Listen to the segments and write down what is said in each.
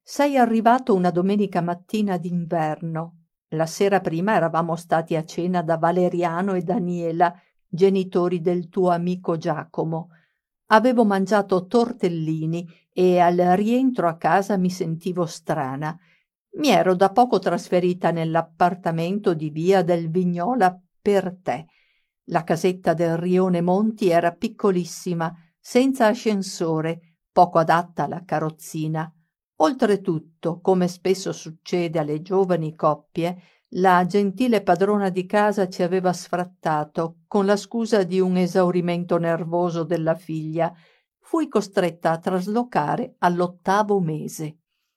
Sei arrivato una domenica mattina d'inverno. La sera prima eravamo stati a cena da Valeriano e Daniela, genitori del tuo amico Giacomo. Avevo mangiato tortellini e al rientro a casa mi sentivo strana. Mi ero da poco trasferita nell'appartamento di via del Vignola per te. La casetta del rione Monti era piccolissima, senza ascensore, poco adatta alla carrozzina. Oltretutto, come spesso succede alle giovani coppie, la gentile padrona di casa ci aveva sfrattato con la scusa di un esaurimento nervoso della figlia. Fui costretta a traslocare all'8° mese.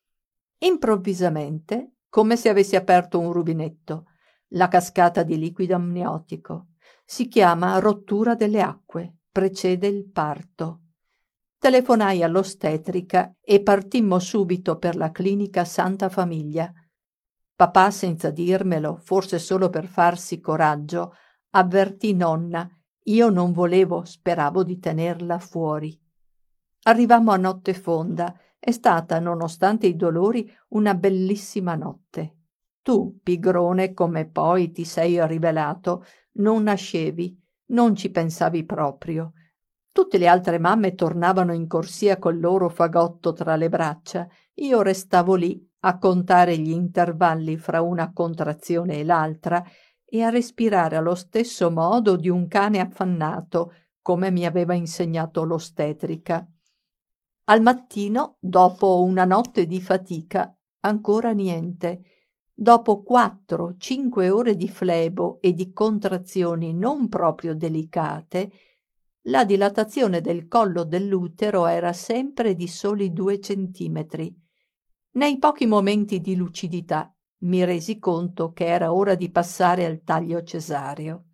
Improvvisamente, come se avessi aperto un rubinetto, la cascata di liquido amniotico. Si chiama rottura delle acque, precede il parto. Telefonai all'ostetrica e partimmo subito per la clinica Santa Famiglia. Papà, senza dirmelo, forse solo per farsi coraggio, avvertì nonna. Io non volevo, speravo di tenerla fuori. Arrivammo a notte fonda. È stata, nonostante i dolori, una bellissima notte. Tu, pigrone come poi ti sei rivelato, non nascevi, non ci pensavi proprio. Tutte le altre mamme tornavano in corsia col loro fagotto tra le braccia. Io restavo lì a contare gli intervalli fra una contrazione e l'altra e a respirare allo stesso modo di un cane affannato, come mi aveva insegnato l'ostetrica. Al mattino, dopo una notte di fatica, ancora niente. Dopo 4-5 ore di flebo e di contrazioni non proprio delicate, la dilatazione del collo dell'utero era sempre di soli 2 centimetri. Nei pochi momenti di lucidità mi resi conto che era ora di passare al taglio cesareo.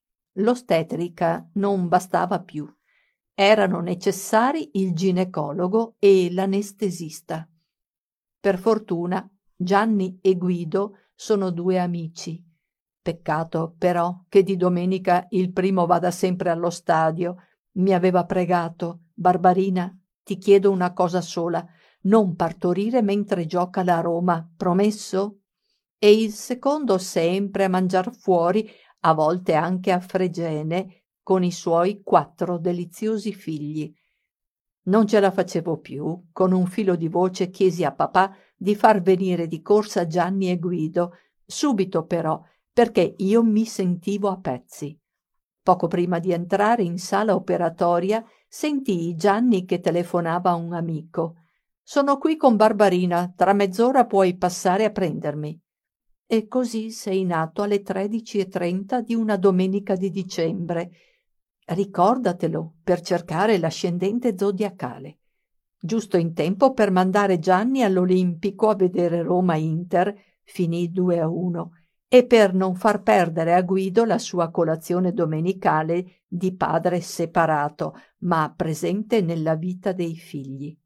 L'ostetrica non bastava più. Erano necessari il ginecologo e l'anestesista. Per fortuna Gianni e Guido sono 2 amici. Peccato però che di domenica il primo vada sempre allo stadio. Mi aveva pregato: Barbarina, ti chiedo una cosa sola, non partorire mentre gioca la Roma, promesso? E il secondo sempre a mangiar fuori, a volte anche a Fregene, con i suoi 4 deliziosi figli. Non ce la facevo più. Con un filo di voce chiesi a papà di far venire di corsa Gianni e Guido, subito però, perché io mi sentivo a pezzi. Poco prima di entrare in sala operatoria sentii Gianni che telefonava a un amico. «Sono qui con Barbarina, tra mezz'ora puoi passare a prendermi». E così sei nato alle 13:30 di una domenica di dicembre. Ricordatelo per cercare l'ascendente zodiacale. Giusto in tempo per mandare Gianni all'Olimpico a vedere Roma-Inter, finì 2-1, e per non far perdere a Guido la sua colazione domenicale di padre separato, ma presente nella vita dei figli.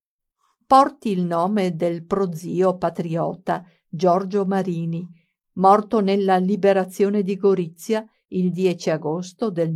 Porti il nome del prozio patriota Giorgio Marini, morto nella liberazione di Gorizia il 10 agosto del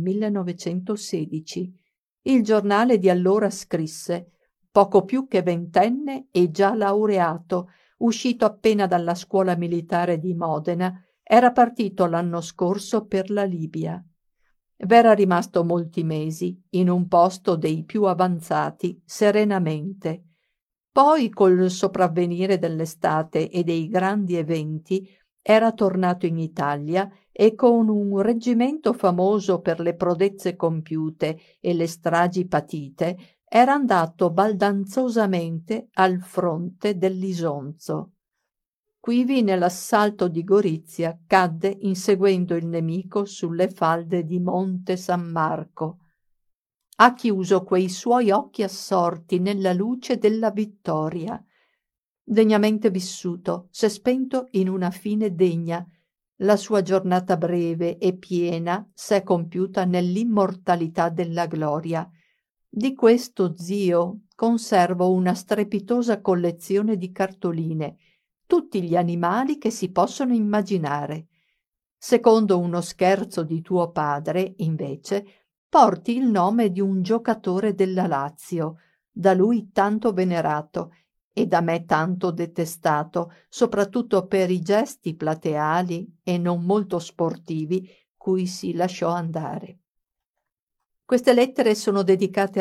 1916. Il giornale di allora scrisse: poco più che ventenne e già laureato, uscito appena dalla scuola militare di Modena, era partito l'anno scorso per la Libia. V'era rimasto molti mesi, in un posto dei più avanzati, serenamente. Poi, col sopravvenire dell'estate e dei grandi eventi, era tornato in Italia e con un reggimento famoso per le prodezze compiute e le stragi patite, era andato baldanzosamente al fronte dell'Isonzo. Quivi, nell'assalto di Gorizia, cadde inseguendo il nemico sulle falde di Monte San Marco. Ha chiuso quei suoi occhi assorti nella luce della vittoria. Degnamente vissuto, s'è spento in una fine degna. La sua giornata breve e piena s'è compiuta nell'immortalità della gloria. Di questo zio conservo una strepitosa collezione di cartoline, tutti gli animali che si possono immaginare. Secondo uno scherzo di tuo padre, invece, porti il nome di un giocatore della Lazio, da lui tanto venerato, e da me tanto detestato, soprattutto per i gesti plateali e non molto sportivi cui si lasciò andare. Queste lettere sono dedicate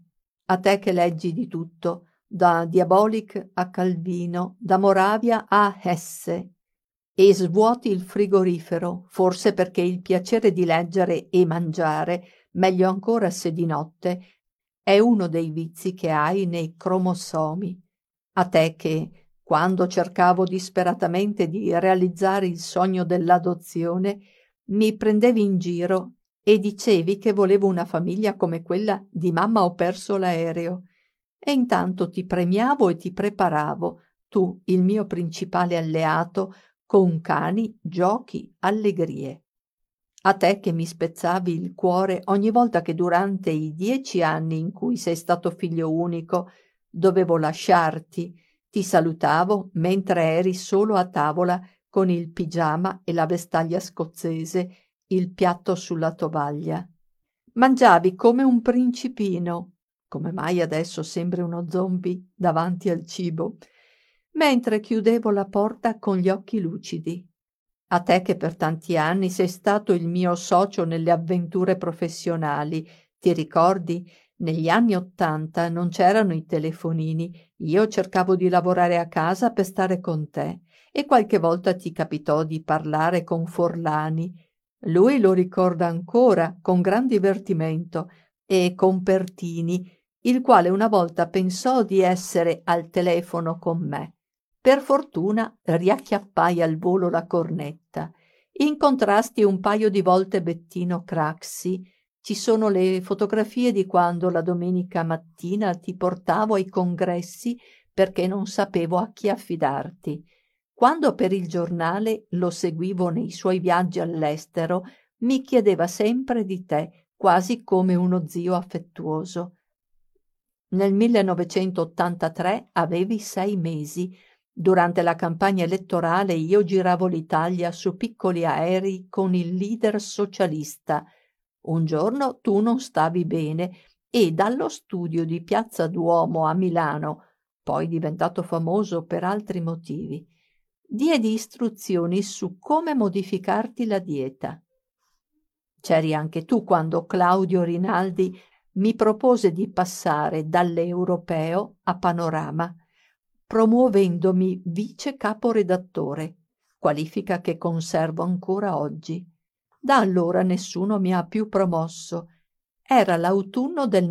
a te che leggi di tutto, da Diabolik a Calvino, da Moravia a Hesse, e svuoti il frigorifero, forse perché il piacere di leggere e mangiare, meglio ancora se di notte, è uno dei vizi che hai nei cromosomi. A te che, quando cercavo disperatamente di realizzare il sogno dell'adozione, mi prendevi in giro e dicevi che volevo una famiglia come quella di mamma ho perso l'aereo. E intanto ti premiavo e ti preparavo, tu, il mio principale alleato, con cani, giochi, allegrie. A te che mi spezzavi il cuore ogni volta che durante i 10 anni in cui sei stato figlio unico dovevo lasciarti, ti salutavo mentre eri solo a tavola con il pigiama e la vestaglia scozzese, il piatto sulla tovaglia. Mangiavi come un principino, come mai adesso sembri uno zombie davanti al cibo, mentre chiudevo la porta con gli occhi lucidi. A te che per tanti anni sei stato il mio socio nelle avventure professionali, ti ricordi? Negli anni '80 non c'erano i telefonini, io cercavo di lavorare a casa per stare con te e qualche volta ti capitò di parlare con Forlani. Lui lo ricorda ancora con gran divertimento e con Pertini, il quale una volta pensò di essere al telefono con me. Per fortuna riacchiappai al volo la cornetta. Incontrasti un paio di volte Bettino Craxi. Ci sono le fotografie di quando la domenica mattina ti portavo ai congressi perché non sapevo a chi affidarti. Quando per il giornale lo seguivo nei suoi viaggi all'estero, mi chiedeva sempre di te, quasi come uno zio affettuoso. Nel 1983 avevi 6 mesi. Durante la campagna elettorale io giravo l'Italia su piccoli aerei con il leader socialista. Un giorno tu non stavi bene e dallo studio di Piazza Duomo a Milano, poi diventato famoso per altri motivi, diedi istruzioni su come modificarti la dieta. C'eri anche tu quando Claudio Rinaldi mi propose di passare dall'Europeo a Panorama, promuovendomi vice caporedattore, qualifica che conservo ancora oggi. Da allora nessuno mi ha più promosso. Era l'autunno del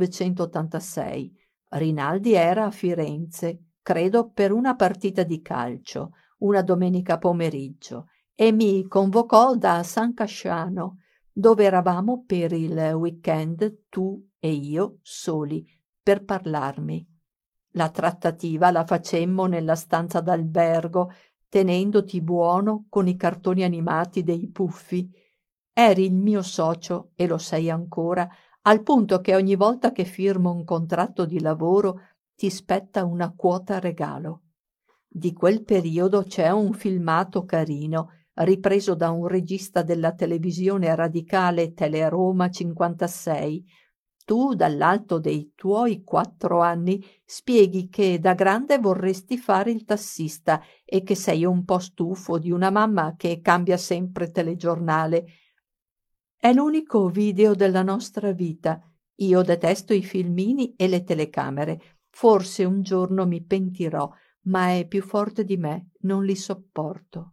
1986. Rinaldi era a Firenze, credo per una partita di calcio, una domenica pomeriggio, e mi convocò da San Casciano, dove eravamo per il weekend tu e io soli, per parlarmi. La trattativa la facemmo nella stanza d'albergo, tenendoti buono con i cartoni animati dei Puffi. Eri il mio socio, e lo sei ancora, al punto che ogni volta che firmo un contratto di lavoro ti spetta una quota regalo. Di quel periodo c'è un filmato carino, ripreso da un regista della televisione radicale Teleroma 56. Tu, dall'alto dei tuoi 4 anni, spieghi che da grande vorresti fare il tassista e che sei un po' stufo di una mamma che cambia sempre telegiornale. È l'unico video della nostra vita. Io detesto i filmini e le telecamere. Forse un giorno mi pentirò, ma è più forte di me, non li sopporto.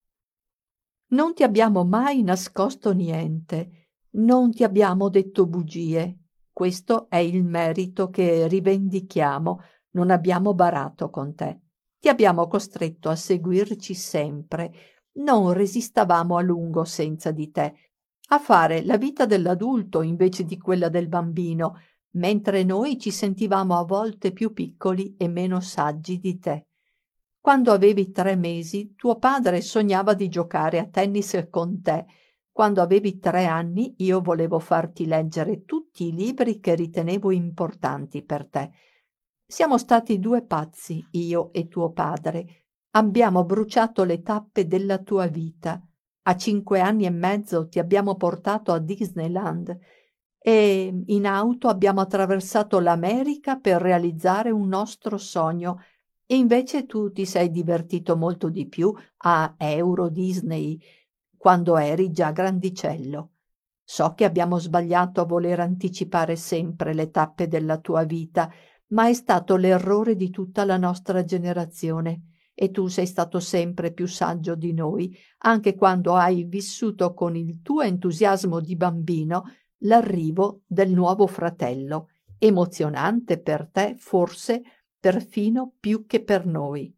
Non ti abbiamo mai nascosto niente, non ti abbiamo detto bugie. Questo è il merito che rivendichiamo, non abbiamo barato con te. Ti abbiamo costretto a seguirci sempre, non resistavamo a lungo senza di te, a fare la vita dell'adulto invece di quella del bambino, mentre noi ci sentivamo a volte più piccoli e meno saggi di te. Quando avevi 3 mesi, tuo padre sognava di giocare a tennis con te. Quando avevi 3 anni, io volevo farti leggere tutti i libri che ritenevo importanti per te. Siamo stati 2 pazzi, io e tuo padre. Abbiamo bruciato le tappe della tua vita. A 5 anni e mezzo ti abbiamo portato a Disneyland e in auto abbiamo attraversato l'America per realizzare un nostro sogno, e invece tu ti sei divertito molto di più a Euro Disney quando eri già grandicello. So che abbiamo sbagliato a voler anticipare sempre le tappe della tua vita, ma è stato l'errore di tutta la nostra generazione, e tu sei stato sempre più saggio di noi, anche quando hai vissuto con il tuo entusiasmo di bambino l'arrivo del nuovo fratello, emozionante per te forse perfino più che per noi.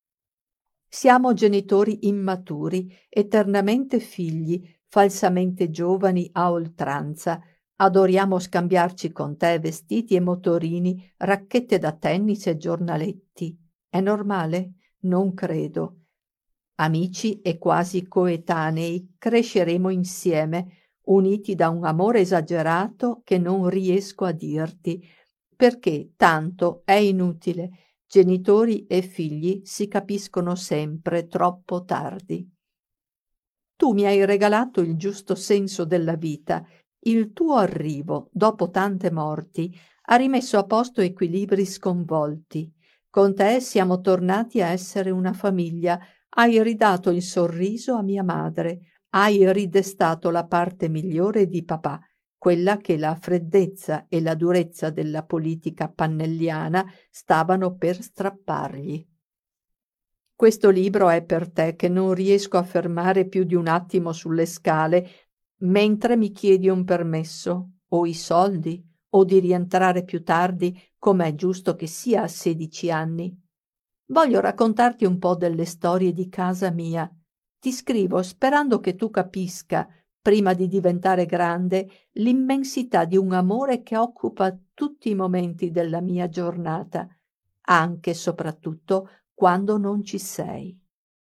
Siamo genitori immaturi, eternamente figli, falsamente giovani a oltranza. Adoriamo scambiarci con te vestiti e motorini, racchette da tennis e giornaletti. È normale? Non credo. Amici e quasi coetanei, cresceremo insieme, uniti da un amore esagerato che non riesco a dirti, perché tanto è inutile. Genitori e figli si capiscono sempre troppo tardi. Tu mi hai regalato il giusto senso della vita. Il tuo arrivo, dopo tante morti, ha rimesso a posto equilibri sconvolti. Con te siamo tornati a essere una famiglia. Hai ridato il sorriso a mia madre. Hai ridestato la parte migliore di papà, quella che la freddezza e la durezza della politica pannelliana stavano per strappargli. Questo libro è per te che non riesco a fermare più di un attimo sulle scale mentre mi chiedi un permesso, o i soldi, o di rientrare più tardi, come è giusto che sia a 16 anni. Voglio raccontarti un po' delle storie di casa mia. Ti scrivo sperando che tu capisca, prima di diventare grande, l'immensità di un amore che occupa tutti i momenti della mia giornata, anche e soprattutto quando non ci sei.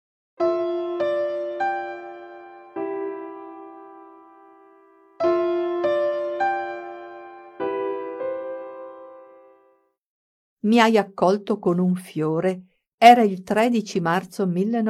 Mi hai accolto con un fiore. Era il 13 marzo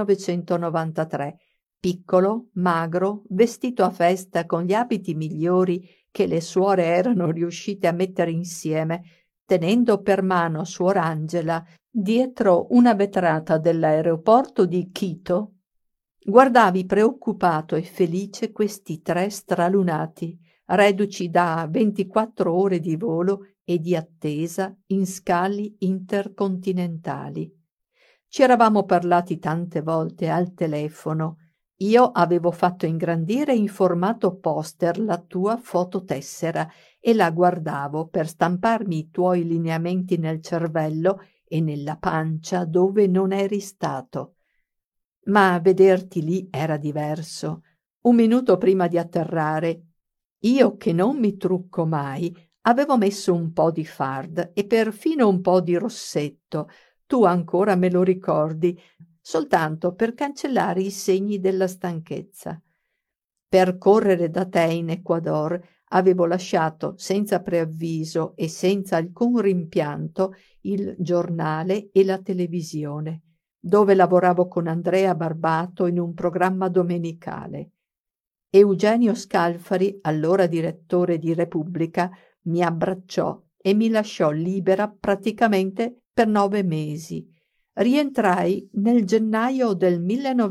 1993, piccolo, magro, vestito a festa con gli abiti migliori che le suore erano riuscite a mettere insieme, tenendo per mano suor Angela dietro una vetrata dell'aeroporto di Quito. Guardavi preoccupato e felice questi tre stralunati, reduci da 24 ore di volo e di attesa in scali intercontinentali. Ci eravamo parlati tante volte al telefono. Io avevo fatto ingrandire in formato poster la tua fototessera e la guardavo per stamparmi i tuoi lineamenti nel cervello e nella pancia dove non eri stato. Ma vederti lì era diverso. Un minuto prima di atterrare, io che non mi trucco mai, avevo messo un po' di fard e perfino un po' di rossetto, tu ancora me lo ricordi, soltanto per cancellare i segni della stanchezza. Per correre da te in Ecuador avevo lasciato senza preavviso e senza alcun rimpianto il giornale e la televisione, dove lavoravo con Andrea Barbato in un programma domenicale. Eugenio Scalfari, allora direttore di Repubblica, mi abbracciò e mi lasciò libera praticamente per 9 mesi. Rientrai nel gennaio del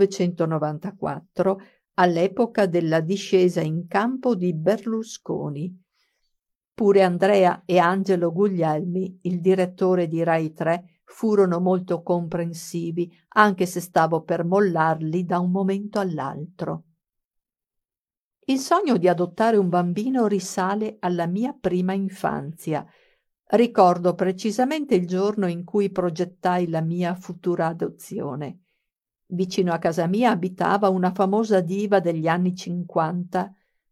1994, all'epoca della discesa in campo di Berlusconi. Pure Andrea e Angelo Guglielmi, il direttore di Rai 3, furono molto comprensivi, anche se stavo per mollarli da un momento all'altro. Il sogno di adottare un bambino risale alla mia prima infanzia. Ricordo precisamente il giorno in cui progettai la mia futura adozione. Vicino a casa mia abitava una famosa diva degli anni 50,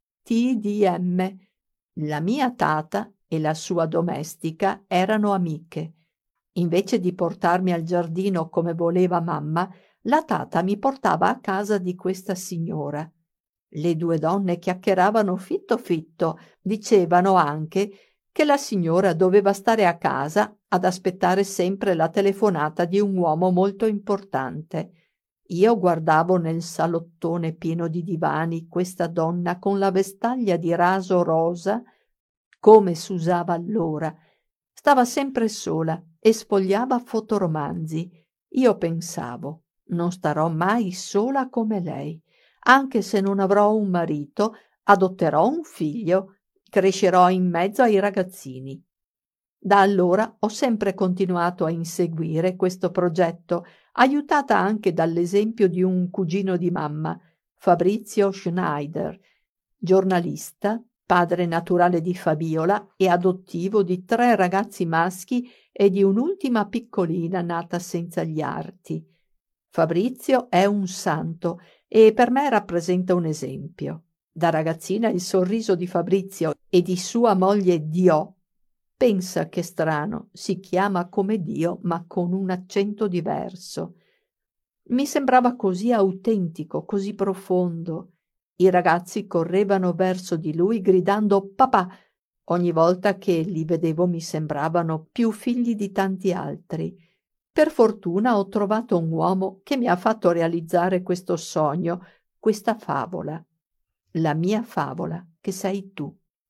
TDM. La mia tata e la sua domestica erano amiche. Invece di portarmi al giardino come voleva mamma, la tata mi portava a casa di questa signora. Le due donne chiacchieravano fitto fitto, dicevano anche che la signora doveva stare a casa ad aspettare sempre la telefonata di un uomo molto importante. Io guardavo nel salottone pieno di divani questa donna con la vestaglia di raso rosa, Come s'usava allora. Stava sempre sola e sfogliava fotoromanzi. Io pensavo: non starò mai sola come lei. Anche se non avrò un marito, adotterò un figlio, crescerò in mezzo ai ragazzini. Da allora ho sempre continuato a inseguire questo progetto, aiutata anche dall'esempio di un cugino di mamma, Fabrizio Schneider, giornalista, padre naturale di Fabiola e adottivo di 3 ragazzi maschi e di un'ultima piccolina nata senza gli arti. Fabrizio è un santo e per me rappresenta un esempio. Da ragazzina il sorriso di Fabrizio e di sua moglie Dio, pensa che strano, si chiama come Dio ma con un accento diverso. Mi sembrava così autentico, così profondo. I ragazzi correvano verso di lui gridando papà. Ogni volta che li vedevo mi sembravano più figli di tanti altri. Per fortuna ho trovato un uomo che mi ha fatto realizzare questo sogno, questa favola. La mia favola, che sei tu.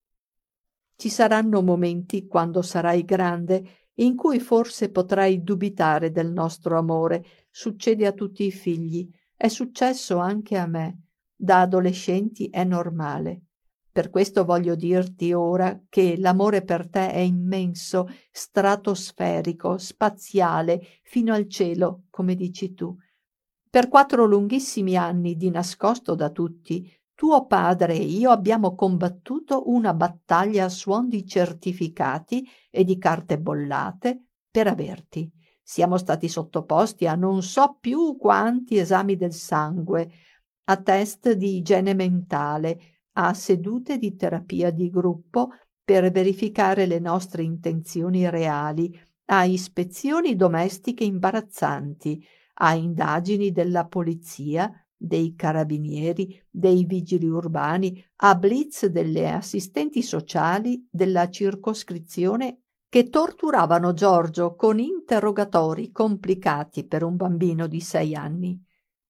Ci saranno momenti, quando sarai grande, in cui forse potrai dubitare del nostro amore. Succede a tutti i figli. È successo anche a me. Da adolescenti è normale. Per questo voglio dirti ora che l'amore per te è immenso, stratosferico, spaziale, fino al cielo, come dici tu. Per 4 lunghissimi anni, di nascosto da tutti, tuo padre e io abbiamo combattuto una battaglia a suon di certificati e di carte bollate per averti. Siamo stati sottoposti a non so più quanti esami del sangue, a test di igiene mentale, a sedute di terapia di gruppo per verificare le nostre intenzioni reali, a ispezioni domestiche imbarazzanti, a indagini della polizia, dei carabinieri, dei vigili urbani, a blitz delle assistenti sociali della circoscrizione che torturavano Giorgio con interrogatori complicati per un bambino di 6 anni.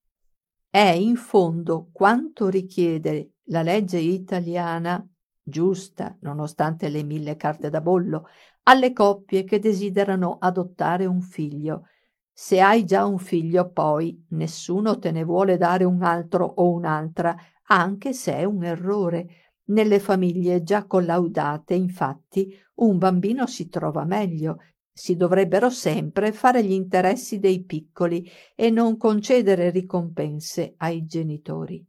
È in fondo quanto richiede la legge italiana, giusta nonostante le 1000 carte da bollo, alle coppie che desiderano adottare un figlio. Se hai già un figlio, poi nessuno te ne vuole dare un altro o un'altra, anche se è un errore. Nelle famiglie già collaudate, infatti, un bambino si trova meglio. Si dovrebbero sempre fare gli interessi dei piccoli e non concedere ricompense ai genitori.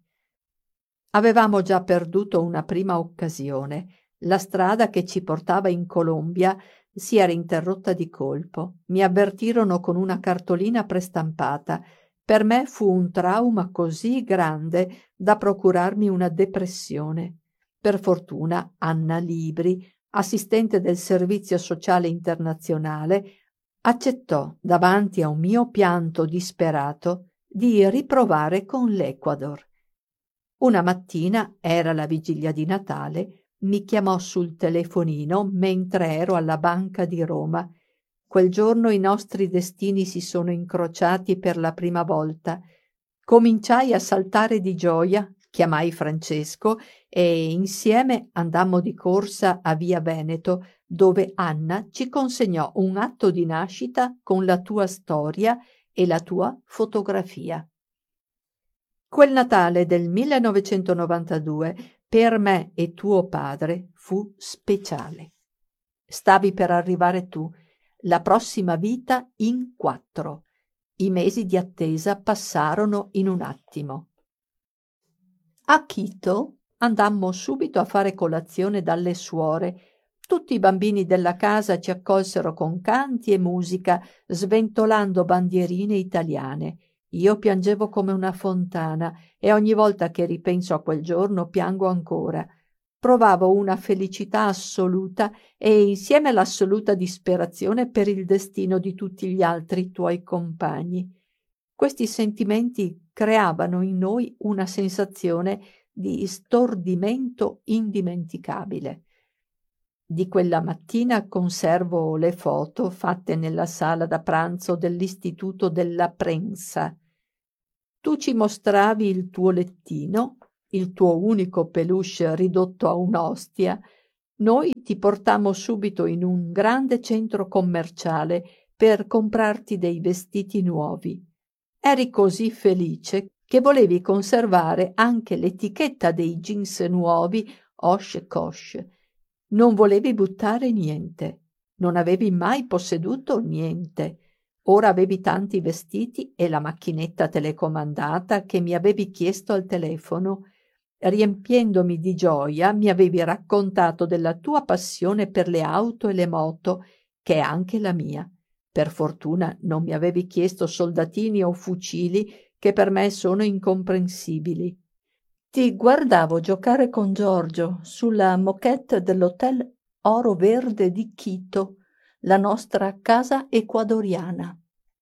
Avevamo già perduto una prima occasione. La strada che ci portava in Colombia si era interrotta di colpo. Mi avvertirono con una cartolina prestampata. Per me fu un trauma così grande da procurarmi una depressione. Per fortuna Anna Libri, assistente del Servizio Sociale Internazionale, accettò, davanti a un mio pianto disperato, di riprovare con l'Ecuador. Una mattina, era la vigilia di Natale, mi chiamò sul telefonino mentre ero alla Banca di Roma. Quel giorno i nostri destini si sono incrociati per la prima volta. Cominciai a saltare di gioia, chiamai Francesco e insieme andammo di corsa a Via Veneto, dove Anna ci consegnò un atto di nascita con la tua storia e la tua fotografia. Quel Natale del 1992 per me e tuo padre fu speciale. Stavi per arrivare tu, la prossima vita in 4. I mesi di attesa passarono in un attimo. A Quito andammo subito a fare colazione dalle suore. Tutti i bambini della casa ci accolsero con canti e musica, sventolando bandierine italiane. Io piangevo come una fontana e ogni volta che ripenso a quel giorno piango ancora. Provavo una felicità assoluta e insieme l'assoluta disperazione per il destino di tutti gli altri tuoi compagni. Questi sentimenti creavano in noi una sensazione di stordimento indimenticabile. Di quella mattina conservo le foto fatte nella sala da pranzo dell'Istituto della Prensa. Tu ci mostravi il tuo lettino, il tuo unico peluche ridotto a un'ostia, Noi ti portammo subito in un grande centro commerciale per comprarti dei vestiti nuovi. Eri così felice che volevi conservare anche l'etichetta dei jeans nuovi Oshkosh. Non volevi buttare niente. Non avevi mai posseduto niente. Ora avevi tanti vestiti e la macchinetta telecomandata che mi avevi chiesto al telefono. Riempiendomi di gioia, mi avevi raccontato della tua passione per le auto e le moto, che è anche la mia. Per fortuna non mi avevi chiesto soldatini o fucili, che per me sono incomprensibili. Ti guardavo giocare con Giorgio sulla moquette dell'hotel Oro Verde di Quito, la nostra casa ecuadoriana.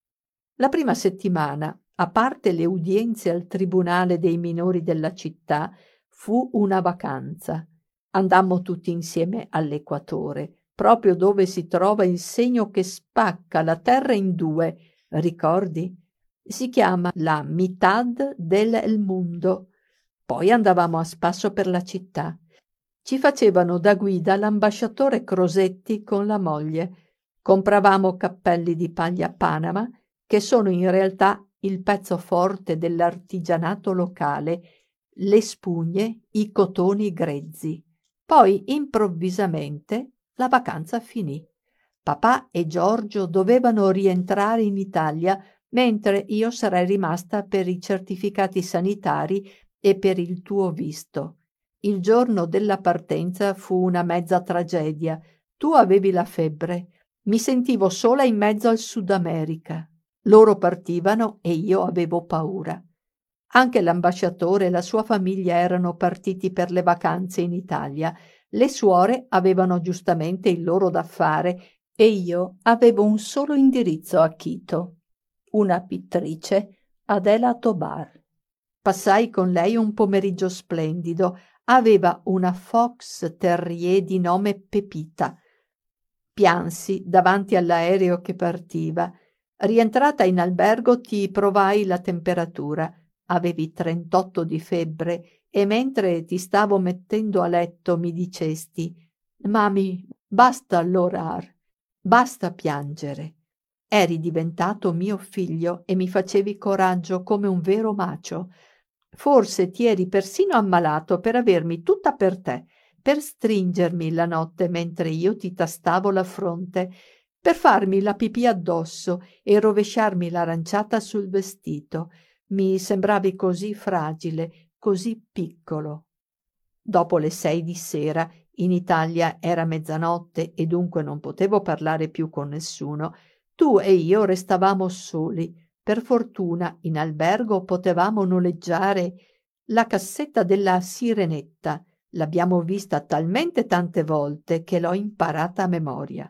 La prima settimana, a parte le udienze al tribunale dei minori della città, fu una vacanza. Andammo tutti insieme all'equatore, proprio dove si trova il segno che spacca la terra in due, ricordi? Si chiama la Mitad del Mundo. Poi andavamo a spasso per la città. Ci facevano da guida l'ambasciatore Crosetti con la moglie. Compravamo cappelli di paglia Panama, che sono in realtà il pezzo forte dell'artigianato locale, le spugne, i cotoni grezzi. Poi improvvisamente la vacanza finì. Papà e Giorgio dovevano rientrare in Italia, mentre io sarei rimasta per i certificati sanitari e per il tuo visto. Il giorno della partenza fu una mezza tragedia. Tu avevi la febbre. Mi sentivo sola in mezzo al Sud America. Loro partivano e io avevo paura. Anche l'ambasciatore e la sua famiglia erano partiti per le vacanze in Italia. Le suore avevano giustamente il loro da fare e io avevo un solo indirizzo a Quito. Una pittrice, Adela Tobar. Passai con lei un pomeriggio splendido. Aveva una fox terrier di nome Pepita. Piansi davanti all'aereo che partiva. Rientrata in albergo ti provai la temperatura. Avevi 38 di febbre e mentre ti stavo mettendo a letto mi dicesti: «Mami, basta l'orar, basta piangere». Eri diventato mio figlio e mi facevi coraggio come un vero macio. Forse ti eri persino ammalato per avermi tutta per te, per stringermi la notte mentre io ti tastavo la fronte, per farmi la pipì addosso e rovesciarmi l'aranciata sul vestito. Mi sembravi così fragile, così piccolo. Dopo le 6 di sera, in Italia era mezzanotte e dunque non potevo parlare più con nessuno, tu e io restavamo soli. Per fortuna in albergo potevamo noleggiare la cassetta della Sirenetta. L'abbiamo vista talmente tante volte che l'ho imparata a memoria.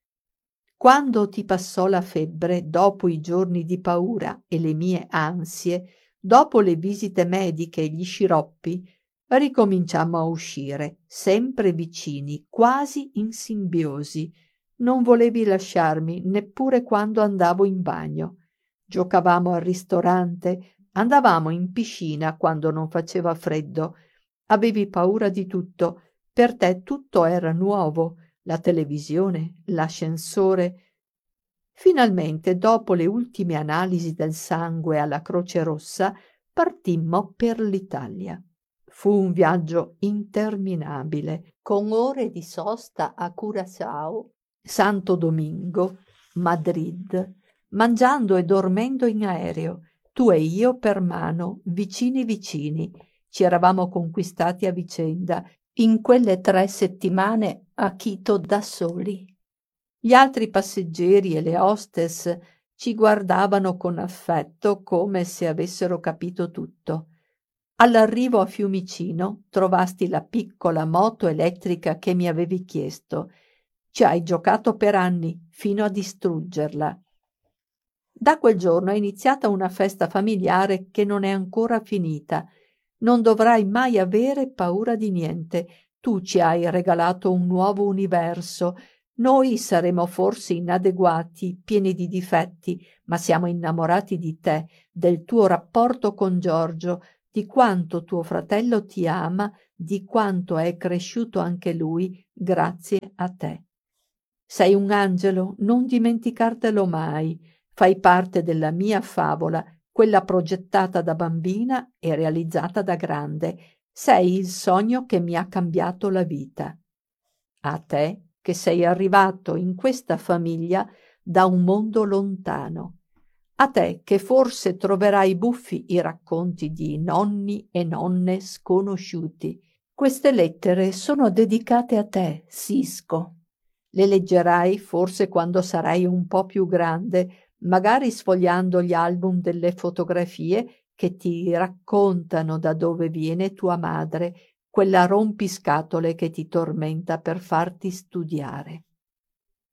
Quando ti passò la febbre, dopo i giorni di paura e le mie ansie, dopo le visite mediche e gli sciroppi, ricominciammo a uscire, sempre vicini, quasi in simbiosi. Non volevi lasciarmi neppure quando andavo in bagno. Giocavamo al ristorante, andavamo in piscina quando non faceva freddo. Avevi paura di tutto. Per te tutto era nuovo, la televisione, l'ascensore. Finalmente, dopo le ultime analisi del sangue alla Croce Rossa, partimmo per l'Italia. Fu un viaggio interminabile, con ore di sosta a Curaçao, Santo Domingo, Madrid, mangiando e dormendo in aereo, tu e io per mano, vicini vicini. Ci eravamo conquistati a vicenda in quelle 3 settimane a Quito da soli. Gli altri passeggeri e le hostess ci guardavano con affetto come se avessero capito tutto. All'arrivo a Fiumicino trovasti la piccola moto elettrica che mi avevi chiesto. Ci hai giocato per anni, fino a distruggerla. Da quel giorno è iniziata una festa familiare che non è ancora finita. Non dovrai mai avere paura di niente. Tu ci hai regalato un nuovo universo. Noi saremo forse inadeguati, pieni di difetti, ma siamo innamorati di te, del tuo rapporto con Giorgio, di quanto tuo fratello ti ama, di quanto è cresciuto anche lui grazie a te. Sei un angelo, non dimenticartelo mai. Fai parte della mia favola, quella progettata da bambina e realizzata da grande. Sei il sogno che mi ha cambiato la vita. A te che sei arrivato in questa famiglia da un mondo lontano. A te che forse troverai buffi i racconti di nonni e nonne sconosciuti. Queste lettere sono dedicate a te, Sisko. Le leggerai forse quando sarai un po' più grande, magari sfogliando gli album delle fotografie che ti raccontano da dove viene tua madre, quella rompiscatole che ti tormenta per farti studiare.